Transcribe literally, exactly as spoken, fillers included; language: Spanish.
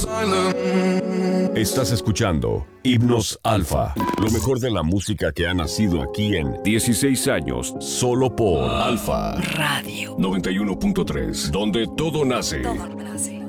Estás escuchando Himnos Alfa, lo mejor de la música que ha nacido aquí en dieciséis años, solo por Alfa Radio noventa y uno punto tres, donde todo nace. Todo nace.